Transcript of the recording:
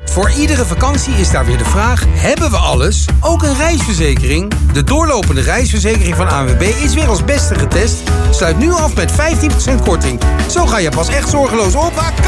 Voor iedere vakantie is daar weer de vraag: hebben we alles? Ook een reisverzekering? De doorlopende reisverzekering van ANWB is weer als beste getest. Sluit nu af met 15% korting. Zo ga je pas echt zorgeloos op vakantie.